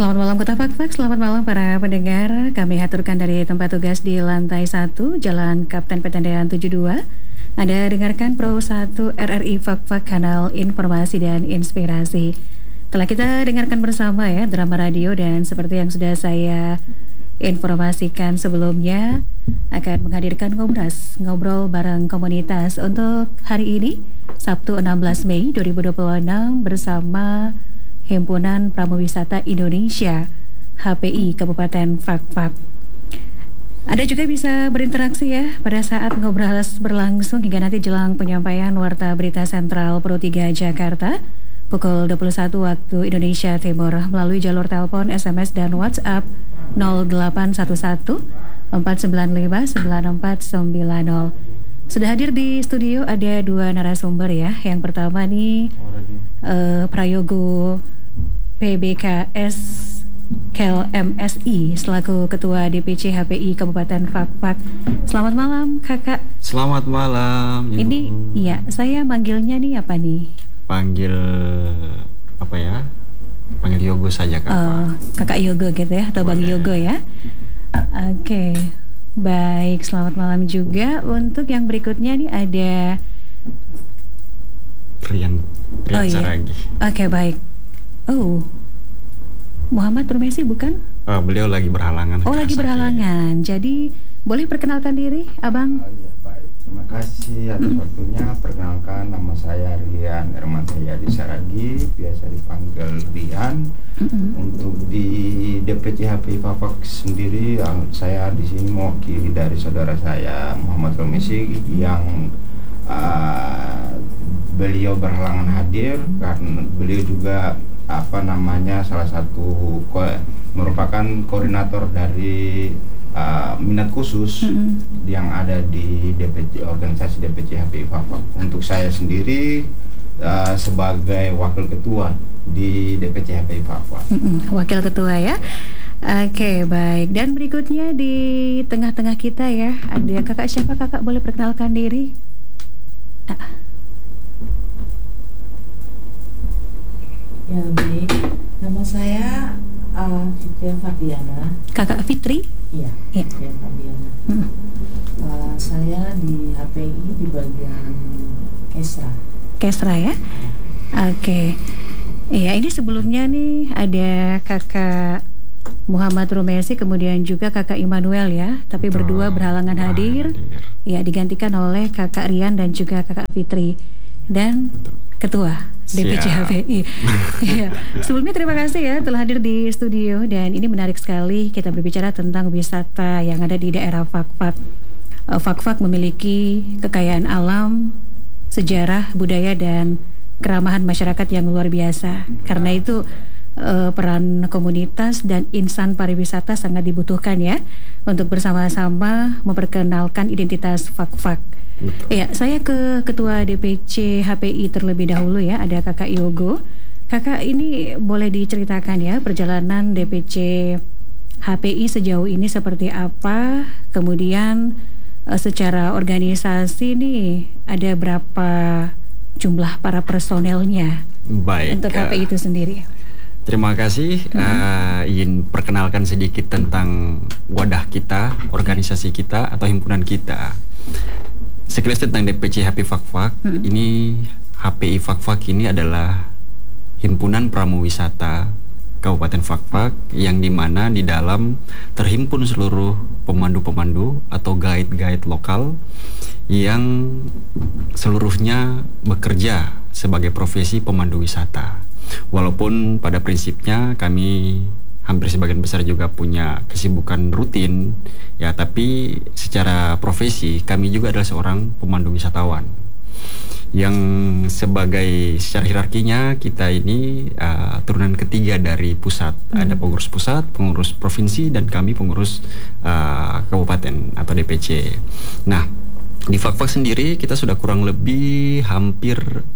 Selamat malam Kota Fakfak, selamat malam para pendengar. Kami haturkan dari tempat tugas di lantai 1, Jalan Kapten Petendean 72. Anda dengarkan Pro 1 RRI Fakfak, kanal informasi dan inspirasi. Telah kita dengarkan bersama ya drama radio, dan seperti yang sudah saya informasikan sebelumnya, akan menghadirkan ngobrol bareng komunitas untuk hari ini, Sabtu 16 Mei 2026 bersama Himpunan Pramuwisata Indonesia HPI Kabupaten Fakfak. Anda juga bisa berinteraksi ya pada saat ngobrol berlangsung hingga nanti jelang penyampaian Warta Berita Sentral Pro 3 Jakarta pukul 21 waktu Indonesia Timur melalui jalur telepon, SMS, dan WhatsApp 0811 495 9490. Sudah hadir di studio ada dua narasumber ya. Yang pertama nih Prayogo PBKS Kel MSI selaku Ketua DPC HPI Kabupaten Fakfak. Selamat malam Kakak. Selamat malam Ibu. Ini iya, saya manggilnya nih apa nih? Panggil apa ya? Panggil Yogo saja Kak. Kakak Yogo gitu ya, atau Bang Yogo ya. Oke. Baik, selamat malam juga. Untuk yang berikutnya nih ada Rian Saragi. Oke, baik. Oh, Muhammad Rumesi bukan? Beliau lagi berhalangan. Oh, lagi berhalangan. Jadi boleh perkenalkan diri, Abang? Ya, baik. Terima kasih atas waktunya. Perkenalkan, nama saya Rian Herman Sayyadi Saragi, biasa dipanggil Rian. Untuk di DPC HPI Fakfak sendiri, saya di sini mewakili dari saudara saya Muhammad Rumesi yang beliau berhalangan hadir karena beliau juga salah satu merupakan koordinator dari minat khusus yang ada di DPC, organisasi DPC HPI Fakfak. Untuk saya sendiri sebagai wakil ketua di DPC HPI Fakfak. Wakil ketua ya. Oke, baik. Dan berikutnya di tengah-tengah kita ya ada kakak. Siapa kakak, boleh perkenalkan diri? Ya, baik. Nama saya Fitria Fardiana. Kakak Fitri? Iya, Ya. Fitria Fardiana. Saya di HPI di bagian Kesra ya? Oke. Iya, ini sebelumnya nih ada kakak Muhammad Rumesi, kemudian juga kakak Immanuel ya. Tapi berdua berhalangan hadir. Ya, digantikan oleh kakak Rian dan juga kakak Fitri. Dan ketua DPC HPI. Ya. Sebelumnya terima kasih ya telah hadir di studio, dan ini menarik sekali kita berbicara tentang wisata yang ada di daerah Fakfak. Fakfak memiliki kekayaan alam, sejarah, budaya, dan keramahan masyarakat yang luar biasa. Karena itu peran komunitas dan insan pariwisata sangat dibutuhkan ya untuk bersama-sama memperkenalkan identitas Fakfak. Ya, saya ke Ketua DPC HPI terlebih dahulu ya. Ada Kakak Yogo. Kakak, ini boleh diceritakan ya perjalanan DPC HPI sejauh ini seperti apa? Kemudian secara organisasi nih ada berapa jumlah para personelnya? Baik. Untuk HPI itu sendiri. Terima kasih. Ingin perkenalkan sedikit tentang wadah kita, organisasi kita atau himpunan kita. Sekilas tentang DPC HPI Fakfak. Ini HPI Fakfak ini adalah Himpunan Pramuwisata Kabupaten Fakfak, yang dimana di dalam terhimpun seluruh pemandu-pemandu atau guide-guide lokal yang seluruhnya bekerja sebagai profesi pemandu wisata. Walaupun pada prinsipnya kami hampir sebagian besar juga punya kesibukan rutin ya, tapi secara profesi kami juga adalah seorang pemandu wisatawan yang sebagai secara hierarkinya kita ini turunan ketiga dari pusat. Ada pengurus pusat, pengurus provinsi, dan kami pengurus kabupaten atau DPC. Nah, di Fakfak sendiri kita sudah kurang lebih hampir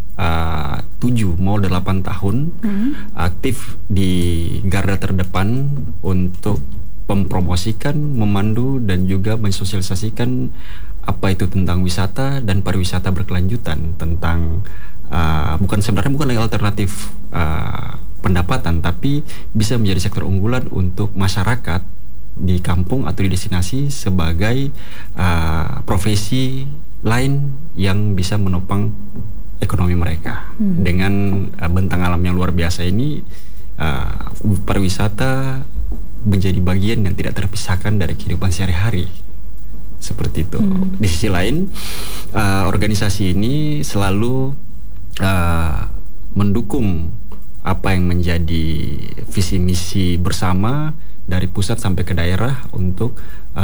7 mau 8 tahun aktif di garda terdepan untuk mempromosikan, memandu, dan juga mensosialisasikan apa itu tentang wisata dan pariwisata berkelanjutan, tentang bukan lagi alternatif pendapatan, tapi bisa menjadi sektor unggulan untuk masyarakat di kampung atau di destinasi sebagai profesi lain yang bisa menopang ekonomi mereka. Dengan bentang alam yang luar biasa ini, pariwisata menjadi bagian yang tidak terpisahkan dari kehidupan sehari-hari. Seperti itu. Di sisi lain, organisasi ini selalu mendukung apa yang menjadi visi misi bersama dari pusat sampai ke daerah untuk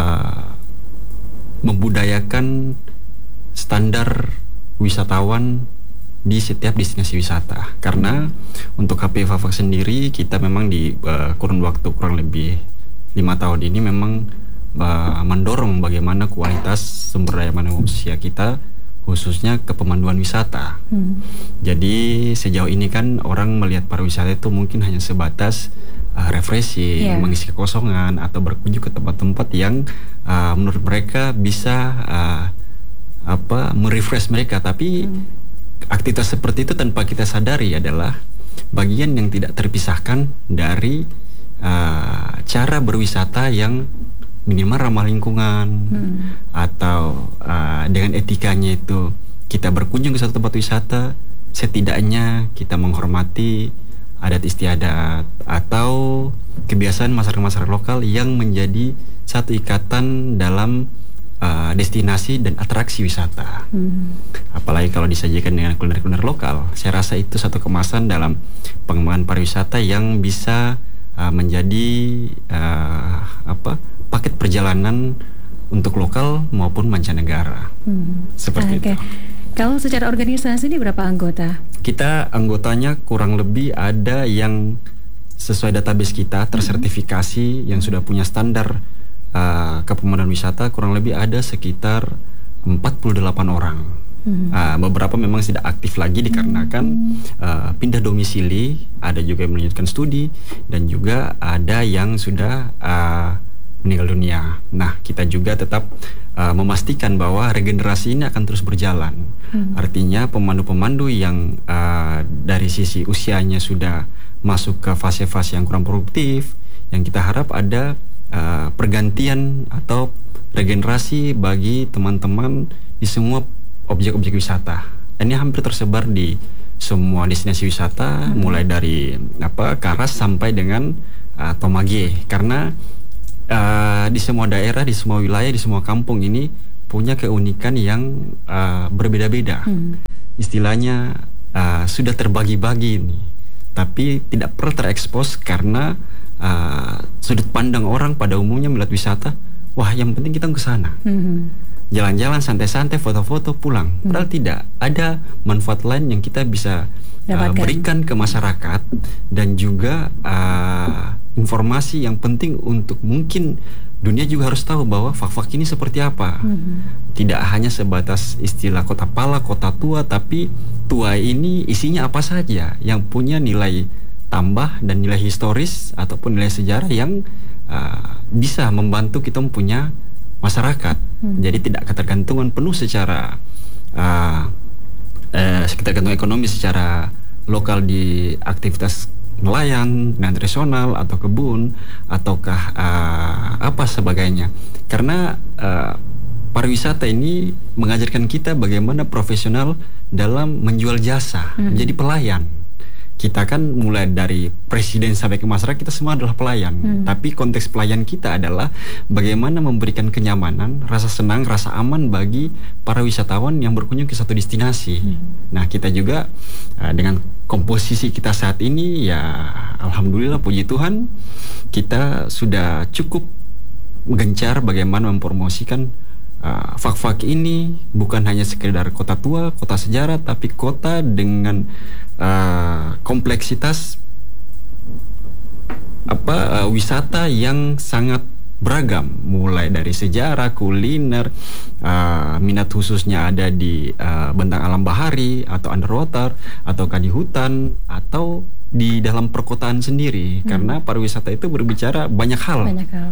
membudayakan standar wisatawan di setiap destinasi wisata. Karena untuk HPI Fak-Fak sendiri, kita memang di kurun waktu kurang lebih 5 tahun ini memang mendorong bagaimana kualitas sumber daya manusia kita, khususnya ke pemanduan wisata. Jadi sejauh ini kan orang melihat pariwisata itu mungkin hanya sebatas refreshing, mengisi kekosongan, atau berkunjung ke tempat-tempat yang menurut mereka bisa merefresh mereka. Tapi aktivitas seperti itu tanpa kita sadari adalah bagian yang tidak terpisahkan dari cara berwisata yang minimal ramah lingkungan, atau dengan etikanya itu kita berkunjung ke satu tempat wisata, setidaknya kita menghormati adat istiadat atau kebiasaan masyarakat lokal yang menjadi satu ikatan dalam destinasi dan atraksi wisata. Apalagi kalau disajikan dengan kuliner-kuliner lokal, saya rasa itu satu kemasan dalam pengembangan pariwisata yang bisa menjadi paket perjalanan untuk lokal maupun mancanegara. Seperti itu. Kalau secara organisasi ini berapa anggota? Kita anggotanya kurang lebih ada yang sesuai database kita tersertifikasi, yang sudah punya standar kepemanduan wisata, kurang lebih ada sekitar 48 orang. Beberapa memang tidak aktif lagi dikarenakan pindah domisili, ada juga yang melanjutkan studi, dan juga ada yang sudah meninggal dunia. Nah, kita juga tetap memastikan bahwa regenerasi ini akan terus berjalan. Artinya pemandu-pemandu yang dari sisi usianya sudah masuk ke fase-fase yang kurang produktif, yang kita harap ada pergantian atau regenerasi bagi teman-teman di semua objek-objek wisata. Ini hampir tersebar di semua destinasi wisata, mulai dari Karas sampai dengan Tomage. Karena di semua daerah, di semua wilayah, di semua kampung ini punya keunikan yang berbeda-beda. Istilahnya sudah terbagi-bagi ini, tapi tidak pernah terekspos karena sudut pandang orang pada umumnya melihat wisata, wah yang penting kita ke sana. Jalan-jalan, santai-santai, foto-foto, pulang. Padahal tidak, ada manfaat lain yang kita bisa berikan ke masyarakat, dan juga informasi yang penting untuk mungkin dunia juga harus tahu bahwa Fak-Fak ini seperti apa. Tidak hanya sebatas istilah kota pala, kota tua, tapi tua ini isinya apa saja yang punya nilai tambah dan nilai historis ataupun nilai sejarah yang bisa membantu kita mempunyai masyarakat. Jadi tidak ketergantungan penuh secara ketergantungan ekonomi secara lokal di aktivitas nelayan, dan tradisional atau kebun ataukah apa sebagainya. Karena pariwisata ini mengajarkan kita bagaimana profesional dalam menjual jasa, menjadi pelayan. Kita kan mulai dari presiden sampai ke masyarakat, kita semua adalah pelayan. Tapi konteks pelayan kita adalah bagaimana memberikan kenyamanan, rasa senang, rasa aman bagi para wisatawan yang berkunjung ke satu destinasi. Nah, kita juga dengan komposisi kita saat ini, ya alhamdulillah, puji Tuhan, kita sudah cukup gencar bagaimana mempromosikan Fak-Fak ini bukan hanya sekedar kota tua, kota sejarah, tapi kota dengan kompleksitas wisata yang sangat beragam, mulai dari sejarah, kuliner, minat khususnya ada di bentang alam bahari atau underwater, ataukah di hutan, atau di dalam perkotaan sendiri. Karena pariwisata itu berbicara banyak hal.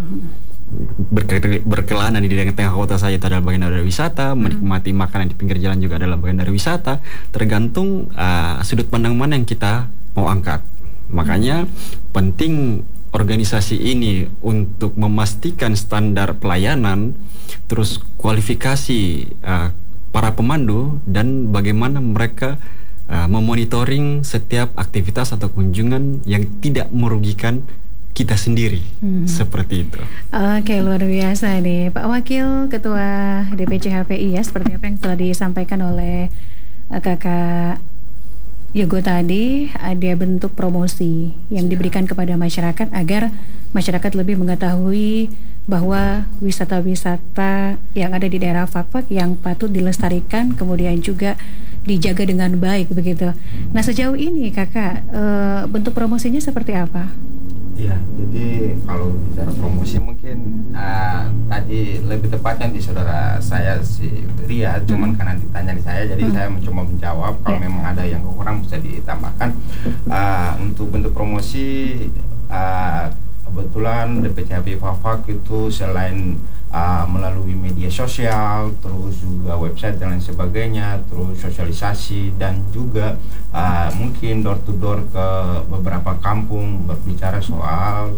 Berkelana di tengah kota saya itu adalah bagian dari wisata, menikmati makanan di pinggir jalan juga adalah bagian dari wisata, tergantung sudut pandang mana yang kita mau angkat. Makanya penting organisasi ini untuk memastikan standar pelayanan, terus kualifikasi para pemandu, dan bagaimana mereka memonitoring setiap aktivitas atau kunjungan yang tidak merugikan kita sendiri. Seperti itu. Oke, luar biasa nih Pak Wakil Ketua DPC HPI ya, seperti apa yang telah disampaikan oleh Kakak Yogo tadi. Ada bentuk promosi yang diberikan kepada masyarakat agar masyarakat lebih mengetahui bahwa wisata-wisata yang ada di daerah Fakfak yang patut dilestarikan, kemudian juga dijaga dengan baik begitu. Nah, sejauh ini Kakak, bentuk promosinya seperti apa? Ya, jadi kalau bicara promosi mungkin tadi lebih tepatnya di saudara saya si Ria, cuman karena ditanya di saya, jadi saya mencoba menjawab. Kalau memang ada yang kurang bisa ditambahkan. Untuk bentuk promosi, kebetulan DPC HPI Fakfak itu selain melalui media sosial, terus juga website dan lain sebagainya, terus sosialisasi, dan juga mungkin door to door ke beberapa kampung berbicara soal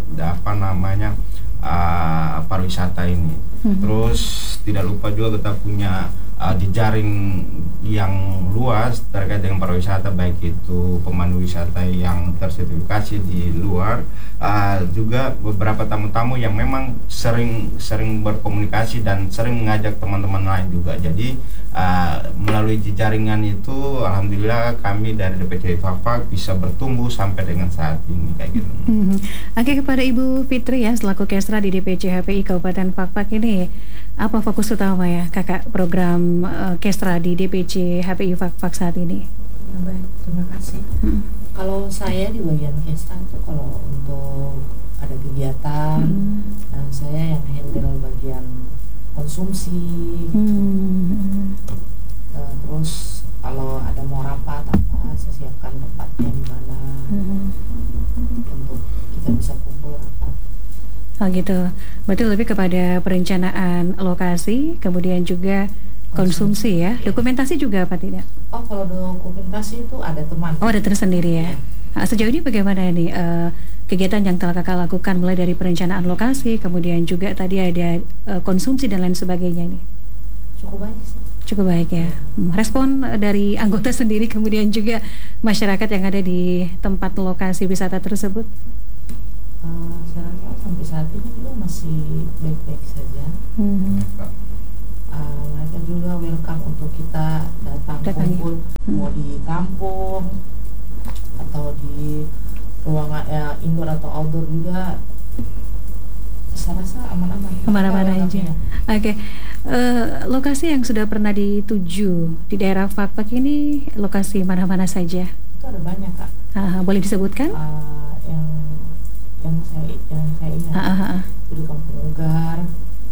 pariwisata ini. Terus tidak lupa juga kita punya jejaring yang luas terkait dengan pariwisata, baik itu pemandu wisata yang tersertifikasi di luar, juga beberapa tamu-tamu yang memang sering berkomunikasi dan sering mengajak teman-teman lain juga. Jadi melalui jejaringan itu, alhamdulillah kami dari DPC Fakfak bisa bertumbuh sampai dengan saat ini kayak gitu. Oke, kepada Ibu Fitri ya, selaku Kesra di DPC HPI Kabupaten Fakfak ini, apa fokus utama ya Kakak program Kesra di DPC HPI Fakfak saat ini? Baik, terima kasih. Kalau saya di bagian Kesra itu kalau untuk ada kegiatan, dan saya yang handle bagian konsumsi, terus kalau ada mau rapat apa, saya siapkan tempatnya di mana untuk kita bisa kumpul rapat. Oh gitu, berarti lebih kepada perencanaan lokasi, kemudian juga konsumsi ya. Dokumentasi juga apa tidak? Oh, kalau dokumentasi itu ada teman. Oh, ada tersendiri ya. Nah, sejauh ini bagaimana nih kegiatan yang telah Kakak lakukan, mulai dari perencanaan lokasi, kemudian juga tadi ada konsumsi dan lain sebagainya nih? Cukup baik sih. Cukup baik ya. Respon dari anggota sendiri, kemudian juga masyarakat yang ada di tempat lokasi wisata tersebut? Saya rasa sampai saat ini juga masih baik-baik saja. Mereka juga welcome untuk kita datang kumpul, mau di kampung atau di ruangan indoor atau outdoor juga. Saya rasa aman-aman. Aman-aman aja. Oke. Lokasi yang sudah pernah dituju di daerah Fakfak ini lokasi mana-mana saja? Itu ada banyak, Kak. Boleh disebutkan? Yang saya ingat di Kampung Ugar,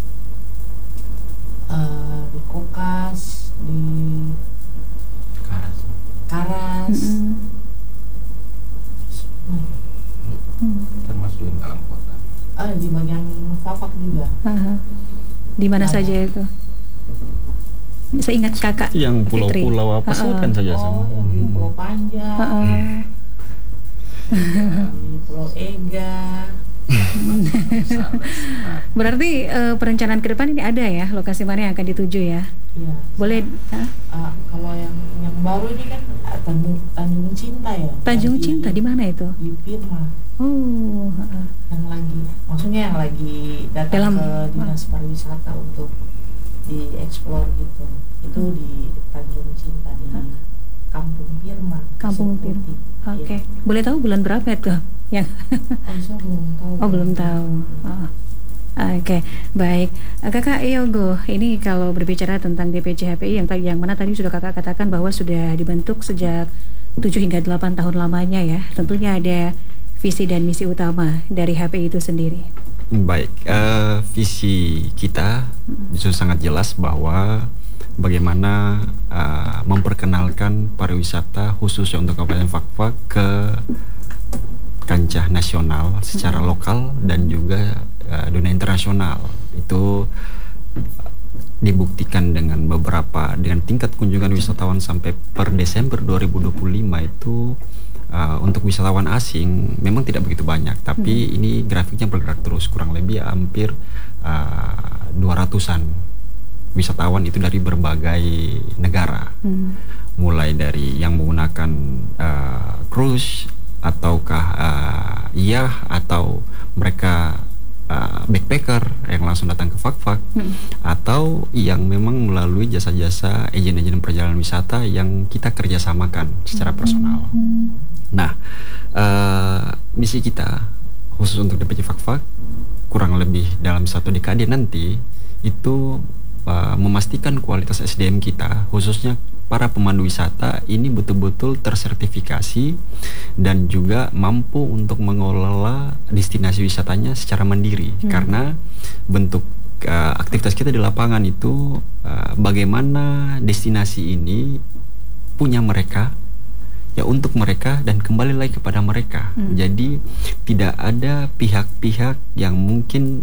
di Kokas, di Karas, termasuk yang dalam kota. Di bagian Fakfak juga. Di mana saja itu? Saya ingat Kakak yang pulau-pulau apa sebutkan saja. Di Pulau Panjang, di Pulau Ega. Berarti perencanaan ke depan ini ada ya, lokasi mana yang akan dituju ya? Iya. Boleh. Kalau yang baru ini kan Tanjung Cinta ya. Tanjung Cinta di mana itu? Di Pirma. Oh. Yang lagi datang ke Dinas Pariwisata untuk dieksplor gitu. Itu di Tanjung Cinta di Kampung Pirma. Kampung Pirma. Oke. Boleh tahu bulan berapa itu? Yang saya belum tahu. Oh, belum tahu. Oke, baik. Kakak Yogo, ini kalau berbicara tentang DPC HPI yang mana tadi sudah Kakak katakan bahwa sudah dibentuk sejak 7 hingga 8 tahun lamanya ya. Tentunya ada visi dan misi utama dari HPI itu sendiri. Baik, visi kita justru sangat jelas bahwa bagaimana memperkenalkan pariwisata khususnya untuk Kabupaten Fakfak ke kancah nasional secara lokal dan juga dunia internasional. Itu dibuktikan dengan tingkat kunjungan wisatawan sampai per Desember 2025 itu untuk wisatawan asing memang tidak begitu banyak, tapi ini grafiknya bergerak terus, kurang lebih hampir 200-an wisatawan itu dari berbagai negara, mulai dari yang menggunakan cruise ataukah atau mereka backpacker yang langsung datang ke Fak-Fak, atau yang memang melalui jasa-jasa agen-agen perjalanan wisata yang kita kerjasamakan secara personal. Nah, misi kita khusus untuk DPC Fak-Fak kurang lebih dalam 1 dekade nanti itu memastikan kualitas SDM kita, khususnya para pemandu wisata ini betul-betul tersertifikasi dan juga mampu untuk mengelola destinasi wisatanya secara mandiri. Karena bentuk aktivitas kita di lapangan itu bagaimana destinasi ini punya mereka, ya untuk mereka dan kembali lagi kepada mereka. Jadi tidak ada pihak-pihak yang mungkin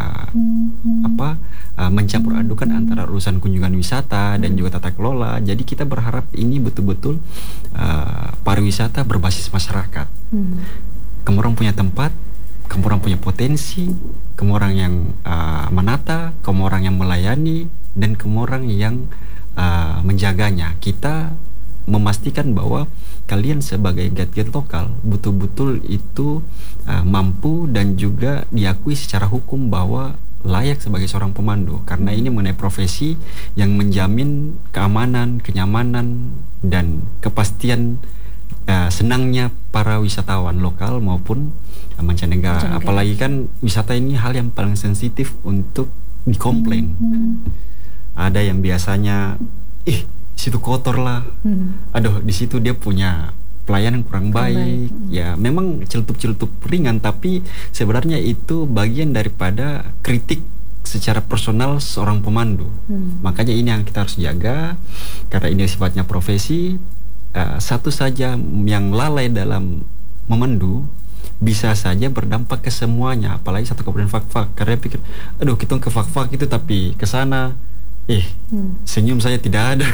mencampur adukan antara urusan kunjungan wisata dan juga tata kelola. Jadi kita berharap ini betul-betul pariwisata berbasis masyarakat. Kamu orang punya tempat, kamu orang punya potensi, kamu orang yang menata, kamu orang yang melayani, dan kamu orang yang menjaganya. Kita memastikan bahwa kalian sebagai guide-guide lokal betul-betul itu mampu dan juga diakui secara hukum bahwa layak sebagai seorang pemandu, karena ini mengenai profesi yang menjamin keamanan, kenyamanan, dan kepastian senangnya para wisatawan lokal maupun mancanegara. Apalagi kan wisata ini hal yang paling sensitif untuk dikomplain. Ada yang biasanya situ kotor lah, aduh di situ dia punya pelayanan kurang baik. Ya memang celutup-celutup ringan, tapi sebenarnya itu bagian daripada kritik secara personal seorang pemandu. Makanya ini yang kita harus jaga, karena ini sifatnya profesi. Satu saja yang lalai dalam memandu bisa saja berdampak ke semuanya, apalagi satu kabupaten Fak-Fak. Karena pikir, aduh kita ke Fak-Fak itu tapi ke sana senyum saya tidak ada.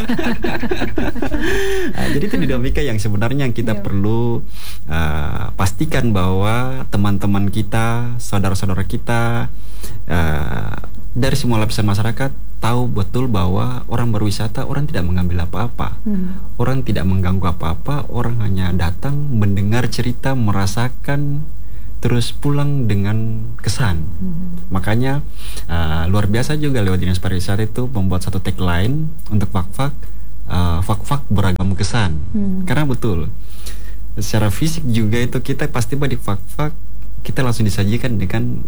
Jadi itu dinamika yang sebenarnya yang kita perlu pastikan bahwa teman-teman kita, saudara-saudara kita dari semua lapisan masyarakat tahu betul bahwa orang berwisata, orang tidak mengambil apa-apa, orang tidak mengganggu apa-apa, orang hanya datang mendengar cerita, merasakan, terus pulang dengan kesan. Makanya luar biasa juga lewat Dinas Pariwisata itu membuat satu tagline untuk Fak-Fak, Fak-Fak beragam kesan. Karena betul secara fisik juga itu kita pasti di Fak-Fak kita langsung disajikan dengan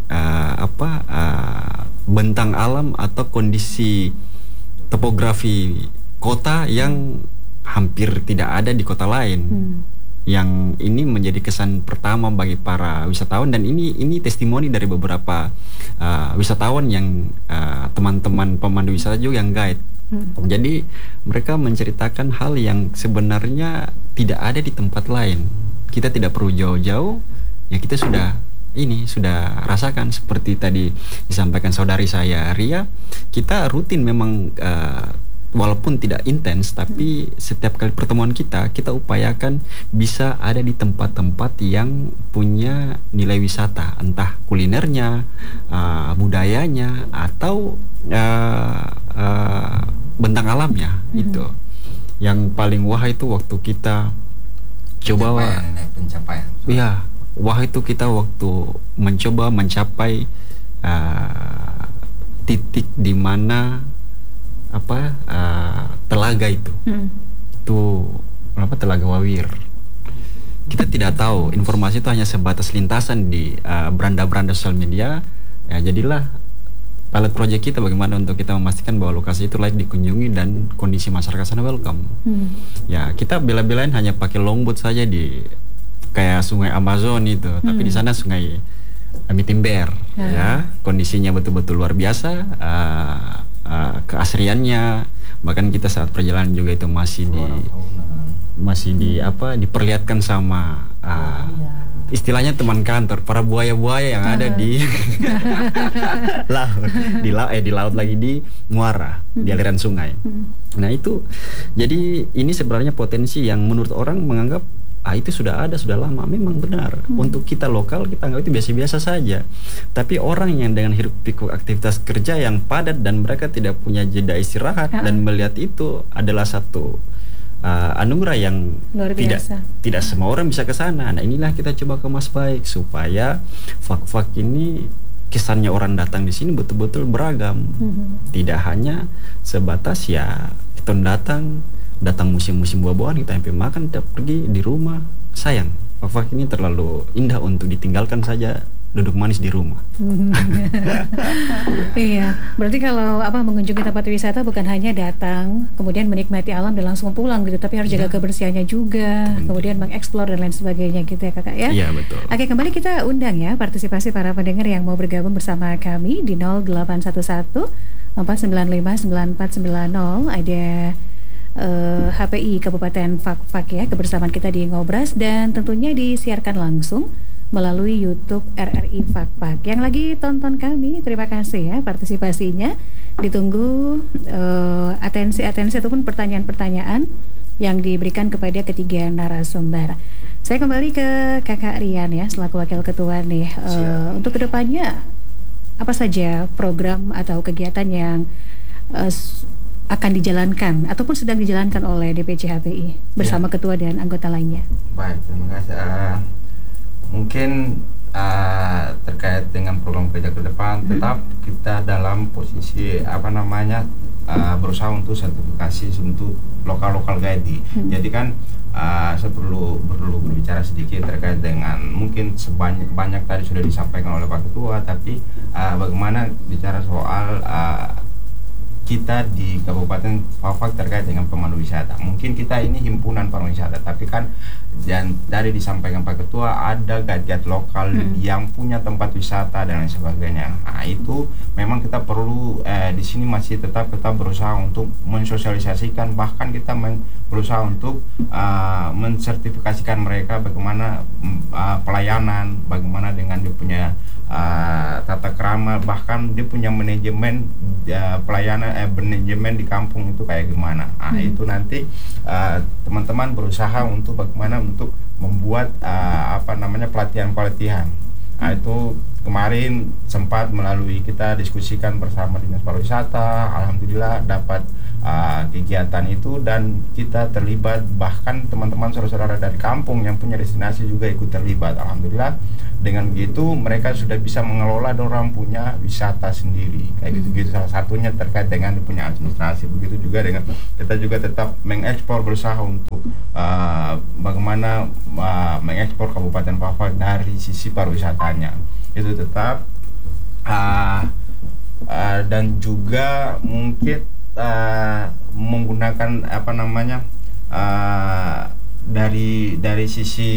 bentang alam atau kondisi topografi kota yang hampir tidak ada di kota lain. Yang ini menjadi kesan pertama bagi para wisatawan, dan ini testimoni dari beberapa wisatawan yang teman-teman pemandu wisata juga yang guide. Jadi mereka menceritakan hal yang sebenarnya tidak ada di tempat lain. Kita tidak perlu jauh-jauh, ya kita sudah rasakan. Seperti tadi disampaikan saudari saya Ria, kita rutin memang walaupun tidak intens, tapi setiap kali pertemuan kita upayakan bisa ada di tempat-tempat yang punya nilai wisata, entah kulinernya, budayanya, atau bentang alamnya. Itu yang paling wah itu waktu kita pencapaian. Iya, wah itu kita waktu mencoba mencapai titik di mana telaga itu Telaga Wawir. Kita tidak tahu, informasi itu hanya sebatas lintasan di beranda-beranda sosial media. Ya jadilah pilot project kita bagaimana untuk kita memastikan bahwa lokasi itu layak dikunjungi dan kondisi masyarakat sana welcome. Ya kita bela-belain hanya pakai longboat saja di kayak sungai Amazon itu, tapi di sana sungai Mitimber. Ya kondisinya betul-betul luar biasa. Keasriannya, bahkan kita saat perjalanan juga itu masih diperlihatkan sama istilahnya teman kantor, para buaya-buaya yang ada di laut lagi di muara, di aliran sungai. Nah itu, jadi ini sebenarnya potensi yang menurut orang menganggap itu sudah ada, sudah lama. Memang benar. Untuk kita lokal, kita anggap itu biasa-biasa saja. Tapi orang yang dengan hiruk pikuk aktivitas kerja yang padat dan mereka tidak punya jeda istirahat dan melihat itu adalah satu anugerah yang tidak semua orang bisa ke sana. Nah, inilah kita coba kemas baik supaya Fak-Fak ini kesannya orang datang di sini betul-betul beragam. Tidak hanya sebatas ya kita datang musim-musim buah-buahan, kita sampai makan, kita pergi di rumah. Sayang, Fak-Fak ini terlalu indah untuk ditinggalkan saja duduk manis di rumah. Iya, berarti kalau mengunjungi tempat wisata bukan hanya datang kemudian menikmati alam dan langsung pulang gitu, tapi harus jaga kebersihannya juga, kemudian mengeksplor dan lain sebagainya gitu ya kakak ya. Iya betul. Oke, kembali kita undang ya partisipasi para pendengar yang mau bergabung bersama kami di 0811 495 9490. Ada HPI Kabupaten Fak-Fak ya, kebersamaan kita di Ngobras, dan tentunya disiarkan langsung melalui YouTube RRI Fak-Fak. Yang lagi tonton kami, terima kasih ya partisipasinya. Ditunggu atensi-atensi ataupun pertanyaan-pertanyaan yang diberikan kepada ketiga narasumber. Saya kembali ke Kakak Rian ya, selaku Wakil Ketua nih. Untuk kedepannya apa saja program atau kegiatan yang akan dijalankan ataupun sedang dijalankan oleh DPC HPI bersama ketua dan anggota lainnya? Baik, terima kasih. Mungkin terkait dengan program kerja ke depan, tetap kita dalam posisi berusaha untuk sertifikasi untuk lokal guide. Jadi kan saya perlu berbicara sedikit terkait dengan mungkin banyak tadi sudah disampaikan oleh Pak Ketua, tapi bagaimana bicara soal kita di Kabupaten Fak-Fak terkait dengan pemandu wisata. Mungkin kita ini himpunan pariwisata, tapi kan dan dari disampaikan Pak Ketua ada guide lokal yang punya tempat wisata dan lain sebagainya. Nah, itu memang kita perlu di sini masih tetap kita berusaha untuk mensosialisasikan, bahkan kita berusaha untuk mensertifikasikan mereka bagaimana pelayanan, bagaimana dengan dia punya tata krama, bahkan dia punya manajemen pelayanan manajemen di kampung itu kayak gimana. Nah, itu nanti teman-teman berusaha untuk bagaimana untuk membuat pelatihan. Nah, itu kemarin sempat melalui kita diskusikan bersama Dinas Pariwisata, alhamdulillah dapat kegiatan itu dan kita terlibat, bahkan teman-teman saudara-saudara dari kampung yang punya destinasi juga ikut terlibat. Alhamdulillah dengan begitu mereka sudah bisa mengelola dan orang punya wisata sendiri kayak gitu-gitu. Salah satunya terkait dengan punya administrasi. Begitu juga dengan kita juga tetap mengekspor, berusaha untuk bagaimana mengekspor Kabupaten Fak-Fak dari sisi pariwisatanya itu tetap dan juga mungkin menggunakan dari sisi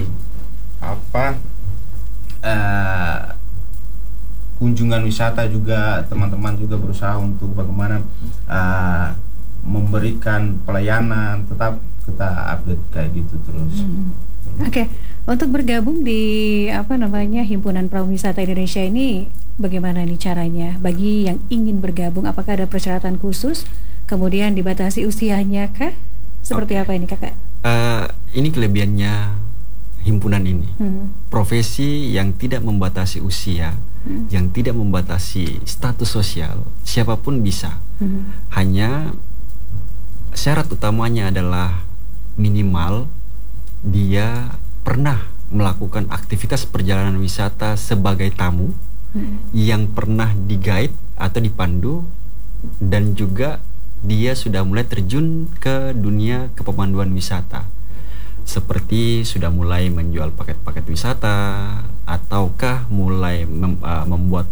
kunjungan wisata juga teman-teman juga berusaha untuk bagaimana memberikan pelayanan, tetap kita update kayak gitu terus. Oke. Untuk bergabung di Himpunan Pariwisata Indonesia ini bagaimana nih caranya? Bagi yang ingin bergabung, apakah ada persyaratan khusus? Kemudian dibatasi usianya kah? Seperti apa ini kakak? Ini kelebihannya himpunan ini. Profesi yang tidak membatasi usia, yang tidak membatasi status sosial, siapapun bisa. Hanya syarat utamanya adalah minimal dia pernah melakukan aktivitas perjalanan wisata sebagai tamu, yang pernah di-guide atau dipandu, dan juga dia sudah mulai terjun ke dunia kepemanduan wisata, seperti sudah mulai menjual paket-paket wisata ataukah mulai membuat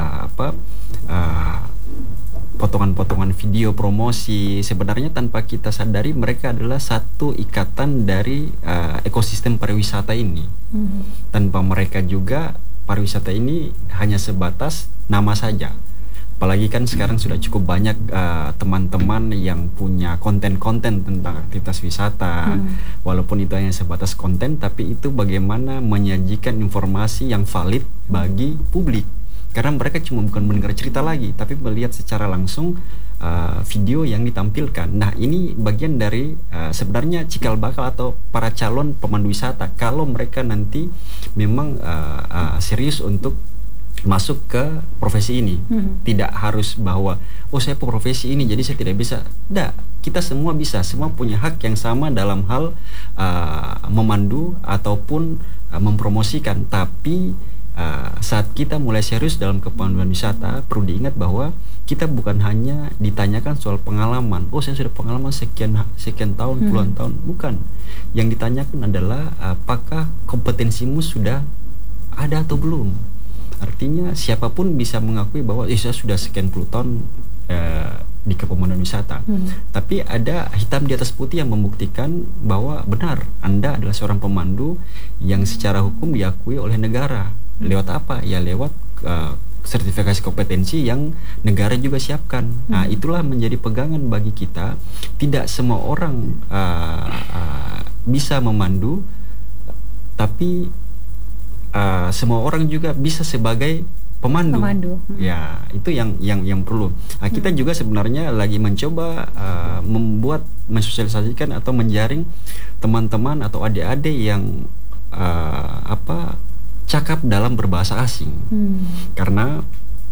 potongan-potongan video promosi. Sebenarnya tanpa kita sadari mereka adalah satu ikatan dari ekosistem pariwisata ini. Tanpa mereka juga pariwisata ini hanya sebatas nama saja. Apalagi kan sekarang sudah cukup banyak teman-teman yang punya konten-konten tentang aktivitas wisata. Walaupun itu hanya sebatas konten, tapi itu bagaimana menyajikan informasi yang valid bagi publik. Karena mereka cuma bukan mendengar cerita lagi, tapi melihat secara langsung video yang ditampilkan. Nah, ini bagian dari sebenarnya cikal bakal atau para calon pemandu wisata kalau mereka nanti memang serius untuk masuk ke profesi ini. Tidak harus bahwa saya profesi ini jadi saya tidak bisa. Tidak, kita semua bisa, semua punya hak yang sama dalam hal memandu ataupun mempromosikan. Tapi saat kita mulai serius dalam kepanduan wisata, perlu diingat bahwa kita bukan hanya ditanyakan soal pengalaman. Saya sudah pengalaman sekian tahun, puluhan tahun. Bukan. Yang ditanyakan adalah apakah kompetensimu sudah ada atau belum. Artinya siapapun bisa mengakui bahwa saya sudah sekian puluh tahun di kepemanduan wisata. Tapi ada hitam di atas putih yang membuktikan bahwa benar Anda adalah seorang pemandu yang secara hukum diakui oleh negara. Lewat apa? Ya lewat sertifikasi kompetensi yang negara juga siapkan. Nah, itulah menjadi pegangan bagi kita. Tidak semua orang bisa memandu, tapi semua orang juga bisa sebagai pemandu. Ya, itu yang perlu. Nah, kita juga sebenarnya lagi mencoba mensosialisasikan atau menjaring teman-teman atau adik-adik yang cakap dalam berbahasa asing. Karena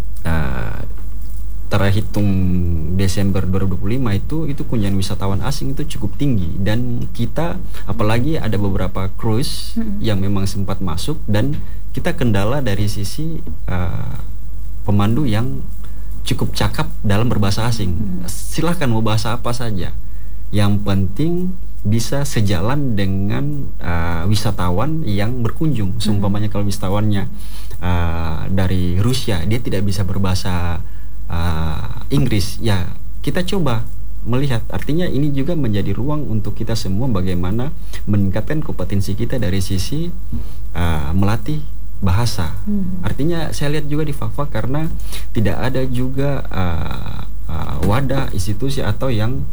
terhitung Desember 2025 itu kunjungan wisatawan asing itu cukup tinggi, dan kita apalagi ada beberapa cruise yang memang sempat masuk, dan kita kendala dari sisi pemandu yang cukup cakap dalam berbahasa asing. Silahkan mau bahasa apa saja, yang penting bisa sejalan dengan wisatawan yang berkunjung. Seumpamanya kalau wisatawannya dari Rusia, dia tidak bisa berbahasa Inggris, ya kita coba melihat. Artinya ini juga menjadi ruang untuk kita semua bagaimana meningkatkan kompetensi kita dari sisi melatih bahasa. Artinya saya lihat juga di Fakfak, karena tidak ada juga wadah institusi atau yang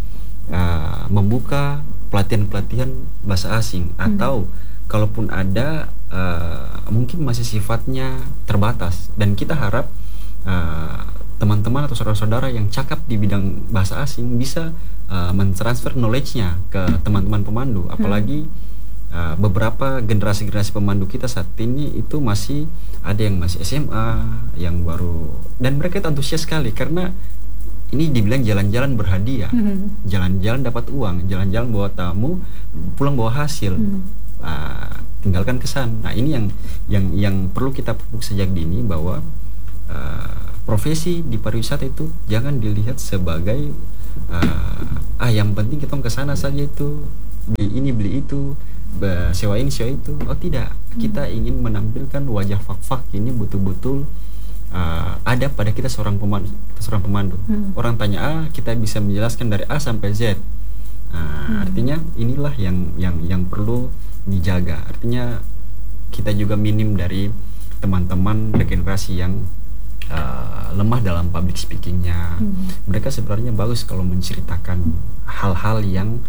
membuka pelatihan-pelatihan bahasa asing, atau kalaupun ada mungkin masih sifatnya terbatas. Dan kita harap teman-teman atau saudara-saudara yang cakap di bidang bahasa asing bisa mentransfer knowledge-nya ke teman-teman pemandu. Apalagi beberapa generasi-generasi pemandu kita saat ini itu masih ada yang masih SMA, yang baru, dan mereka itu antusias sekali karena ini dibilang jalan-jalan berhadiah, jalan-jalan dapat uang, jalan-jalan bawa tamu, pulang bawa hasil, tinggalkan kesan. Nah, ini yang perlu kita pupuk sejak dini, bahwa profesi di pariwisata itu jangan dilihat sebagai yang penting kita ke sana saja, itu beli ini beli itu, sewa ini sewa itu. Oh tidak, kita ingin menampilkan wajah Fakfak ini betul-betul ada pada kita seorang pemandu. Orang tanya A, kita bisa menjelaskan dari A sampai Z. Artinya inilah yang perlu dijaga. Artinya kita juga minim dari teman-teman regenerasi yang lemah dalam public speakingnya. Mereka sebenarnya bagus kalau menceritakan hal-hal yang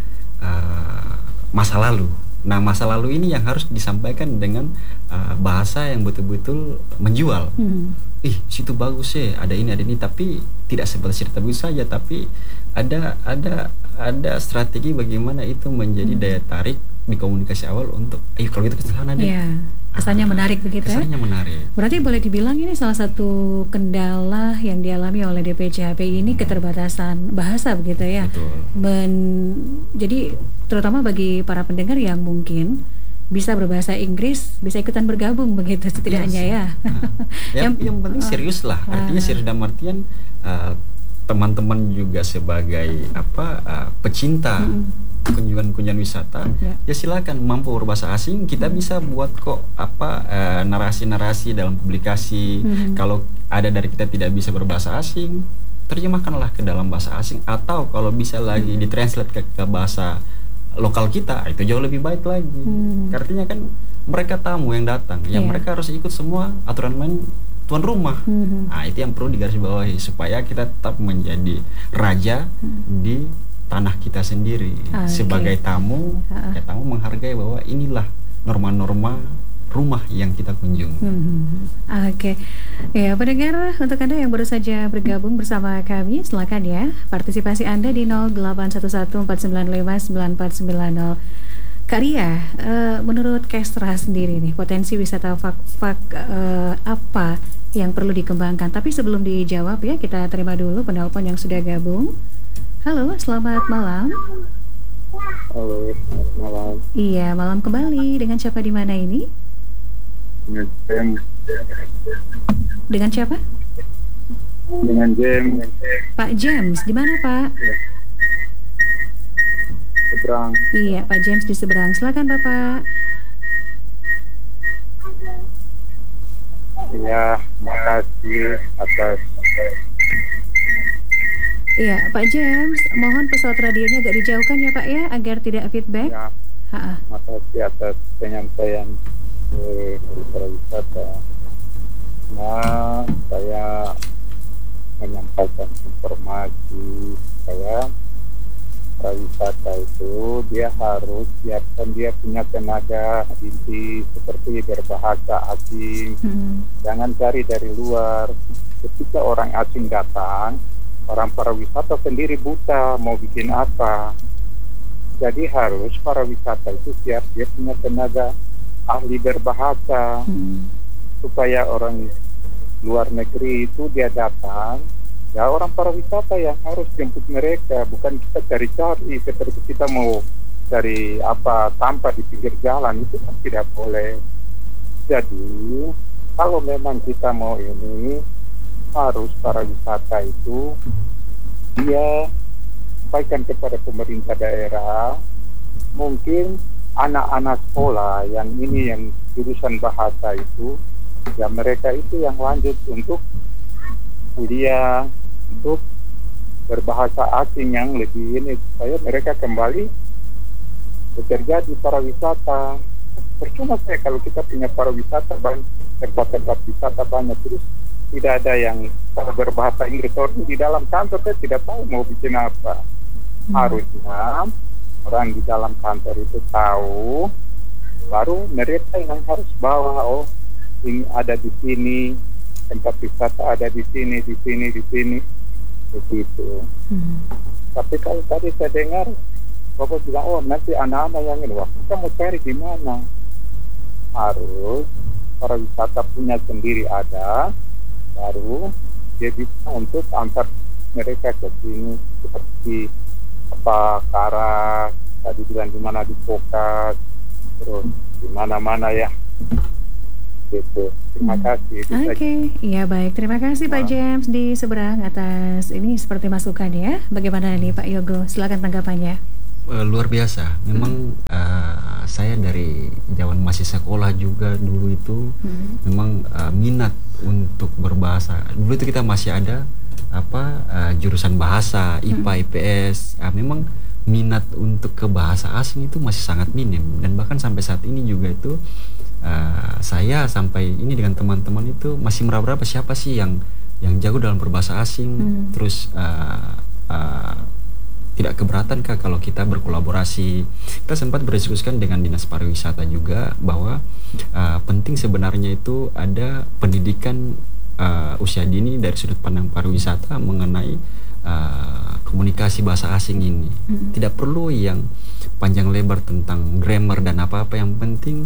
masa lalu. Nah, masa lalu ini yang harus disampaikan dengan bahasa yang betul-betul menjual. Situ bagus ya, ada ini, tapi tidak seperti cerita bagus saja, tapi ada strategi bagaimana itu menjadi daya tarik di komunikasi awal untuk kalau kita ke sana deh. Kesannya menarik begitu ya? Kesannya menarik. Berarti boleh dibilang ini salah satu kendala yang dialami oleh DPCHPI ini, keterbatasan bahasa begitu ya? Betul. Jadi terutama bagi para pendengar yang mungkin bisa berbahasa Inggris, bisa ikutan bergabung begitu setidaknya ya. Yang penting serius lah. Artinya serius dalam artian teman-teman juga sebagai pecinta kunjungan wisata, ya silakan. Mampu berbahasa asing, kita bisa buat kok narasi-narasi dalam publikasi. Kalau ada dari kita tidak bisa berbahasa asing, terjemahkanlah ke dalam bahasa asing, atau kalau bisa lagi ditranslate ke bahasa lokal kita, itu jauh lebih baik lagi. Artinya kan mereka tamu yang datang, yang mereka harus ikut semua aturan main tuan rumah. Nah, itu yang perlu digarisbawahi supaya kita tetap menjadi raja di tanah kita sendiri. Sebagai tamu, tamu menghargai bahwa inilah norma-norma rumah yang kita kunjungi. Oke. Ya, pendengar, untuk Anda yang baru saja bergabung bersama kami, silakan ya partisipasi Anda di 0811495940. Kak Ria, menurut Kestra sendiri nih, potensi wisata fak-fak apa yang perlu dikembangkan? Tapi sebelum dijawab ya, kita terima dulu penelpon yang sudah gabung. Halo, selamat malam. Halo, selamat malam. Iya, malam kembali. Dengan siapa di mana ini? Dengan James. Dengan siapa? Dengan James. Pak James, di mana Pak? Seberang. Iya, Pak James di seberang. Silakan Bapak. Ya, makasih atas. Iya, Pak James, mohon pesawat radionya agak dijauhkan ya Pak ya, agar tidak feedback. Ya, makasih atas penyampaian pariwisata. Nah, saya menyampaikan informasi saya pariwisata itu dia harus siapkan dia punya tenaga inti seperti berbahasa asing. Jangan cari dari luar. Ketika orang asing datang, orang pariwisata sendiri buta mau bikin apa. Jadi harus pariwisata itu siap dia punya tenaga ahli berbahasa supaya orang luar negeri itu dia datang, ya orang pariwisata yang harus jemput mereka, bukan kita cari-cari seperti kita mau cari apa sampah di pinggir jalan, itu kan tidak boleh. Jadi kalau memang kita mau ini, harus pariwisata itu dia sampaikan kepada pemerintah daerah, mungkin anak-anak sekolah yang ini yang jurusan bahasa itu, ya mereka itu yang lanjut untuk kuliah untuk berbahasa asing yang lebih ini, supaya mereka kembali bekerja di pariwisata. Percuma saya kalau kita punya pariwisata banyak, tempat-tempat wisata banyak, terus tidak ada yang berbahasa Inggris. Orang di dalam kantor saya tidak tahu mau bikin apa. Harusnya orang di dalam kantor itu tahu, baru mereka yang harus bawa, oh ini ada di sini, tempat wisata ada di sini, begitu. Tapi kalau tadi saya dengar Bapak bilang, oh nanti anak-anak yang ini, wah kita mau cari di mana? Harus pariwisata punya sendiri ada, baru dia bisa untuk antar mereka ke sini, seperti apa Karas, tadi bilang di mana di Pokas, terus di mana-mana ya. Gitu. Terima kasih. Oke, iya baik. Terima kasih Pak James di seberang atas ini seperti masukan ya. Bagaimana nih Pak Yogo? Silakan tanggapannya. Luar biasa. Memang saya dari zaman masih sekolah juga dulu itu memang minat untuk berbahasa. Dulu itu kita masih ada jurusan bahasa, IPA, IPS. Memang minat untuk ke bahasa asing itu masih sangat minim, dan bahkan sampai saat ini juga itu saya sampai ini dengan teman-teman itu masih meraba-raba siapa sih yang jago dalam berbahasa asing. Terus tidak keberatan kah kalau kita berkolaborasi. Kita sempat berdiskusikan dengan Dinas Pariwisata juga bahwa penting sebenarnya itu ada pendidikan usia dini dari sudut pandang pariwisata mengenai komunikasi bahasa asing ini. Tidak perlu yang panjang lebar tentang grammar dan apa-apa, yang penting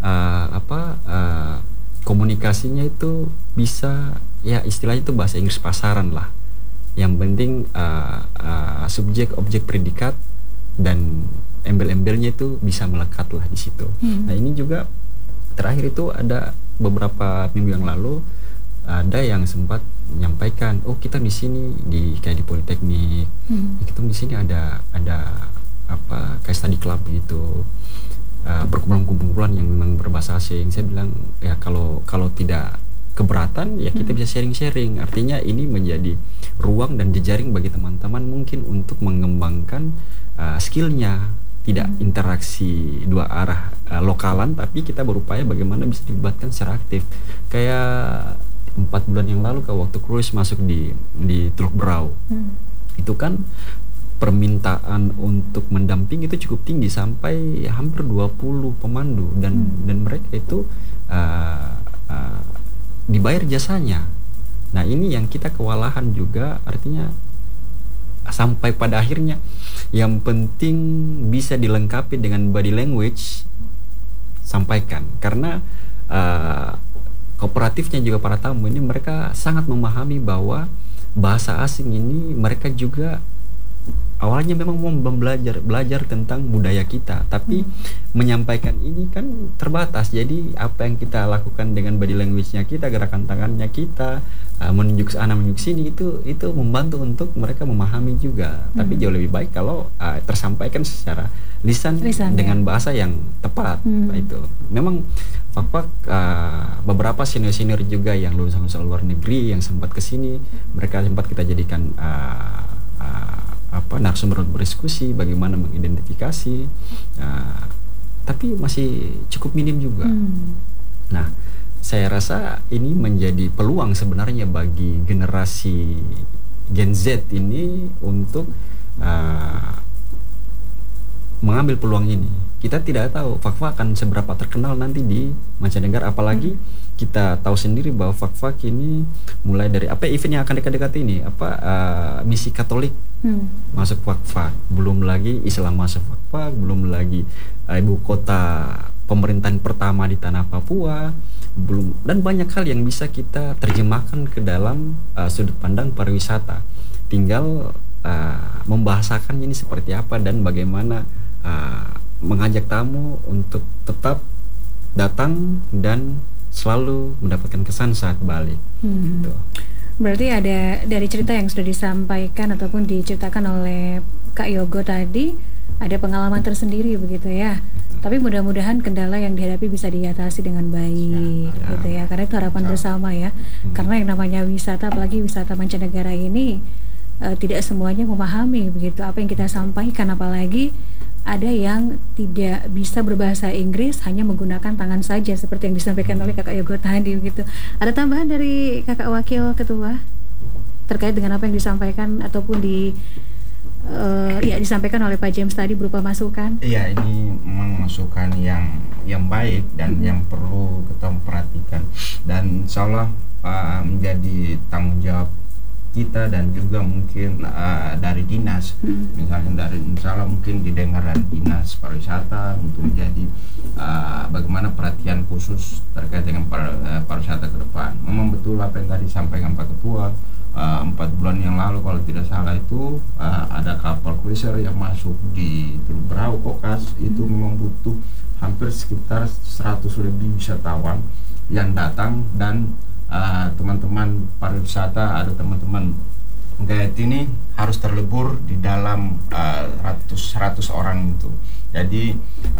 komunikasinya itu bisa, ya istilahnya itu bahasa Inggris pasaran lah. Yang penting subjek, objek, predikat dan embel-embelnya itu bisa melekat lah di situ. Nah ini juga terakhir itu ada beberapa minggu yang lalu ada yang sempat menyampaikan, oh kita di sini kayak di Politeknik, kita di sini ada kayak study club gitu, perkumpulan-kumpulan yang memang berbahasa asing. Saya bilang ya kalau tidak keberatan ya kita bisa sharing-sharing. Artinya ini menjadi ruang dan jejaring bagi teman-teman mungkin untuk mengembangkan skillnya, tidak interaksi dua arah lokalan, tapi kita berupaya bagaimana bisa dilibatkan secara aktif. Kayak 4 bulan yang lalu waktu cruise masuk di Teluk Berau, itu kan permintaan untuk mendamping itu cukup tinggi sampai hampir 20 pemandu dan mereka itu dibayar jasanya. Nah, ini yang kita kewalahan juga, artinya sampai pada akhirnya yang penting bisa dilengkapi dengan body language, sampaikan. Karena kooperatifnya juga para tamu ini mereka sangat memahami bahwa bahasa asing ini mereka juga awalnya memang mau belajar tentang budaya kita, tapi menyampaikan ini kan terbatas. Jadi apa yang kita lakukan dengan body language-nya kita, gerakan tangannya kita, menunjuk sana menunjuk sini, itu membantu untuk mereka memahami juga. Tapi jauh lebih baik kalau tersampaikan secara lisan dengan bahasa yang tepat. Itu memang Fak-Fak beberapa senior juga yang lulusan luar negeri yang sempat kesini, mereka sempat kita jadikan narasumber berdiskusi bagaimana mengidentifikasi, tapi masih cukup minim juga. Nah, saya rasa ini menjadi peluang sebenarnya bagi generasi Gen Z ini untuk mengambil peluang ini. Kita tidak tahu Fak-Fak akan seberapa terkenal nanti di mancanegara, apalagi kita tahu sendiri bahwa Fak-Fak ini mulai dari event yang akan dekat-dekat ini, misi Katolik masuk Fak-Fak, belum lagi Islam masuk Fak-Fak, belum lagi ibu kota pemerintahan pertama di tanah Papua, dan banyak hal yang bisa kita terjemahkan ke dalam sudut pandang pariwisata. Tinggal membahasakannya ini seperti apa dan bagaimana mengajak tamu untuk tetap datang dan selalu mendapatkan kesan saat balik. Gitu. Berarti ada dari cerita yang sudah disampaikan ataupun diceritakan oleh Kak Yogo tadi, ada pengalaman tersendiri begitu ya. Tapi mudah-mudahan kendala yang dihadapi bisa diatasi dengan baik, gitu ya. Karena itu harapan bersama ya. Karena yang namanya wisata, apalagi wisata mancanegara ini, tidak semuanya memahami begitu apa yang kita sampaikan, apalagi ada yang tidak bisa berbahasa Inggris, hanya menggunakan tangan saja seperti yang disampaikan oleh Kakak Yogo tadi begitu. Ada tambahan dari Kakak Wakil Ketua terkait dengan apa yang disampaikan ataupun disampaikan oleh Pak James tadi berupa masukan? Iya, ini memang masukan yang baik dan yang perlu kita perhatikan, dan insya Allah menjadi tanggung jawab kita dan juga mungkin dari dinas, misalnya dari insya Allah mungkin didengar dari dinas pariwisata untuk menjadi bagaimana perhatian khusus terkait dengan pariwisata ke depan. Memang betul apa yang tadi disampaikan Pak Ketua, 4 bulan yang lalu kalau tidak salah itu ada kapal cruiser yang masuk di Teluk Berau Kokas, itu memang butuh hampir sekitar 100 lebih wisatawan yang datang, dan teman-teman pariwisata, ada teman-teman guide ini harus terlebur di dalam 100 orang itu. Jadi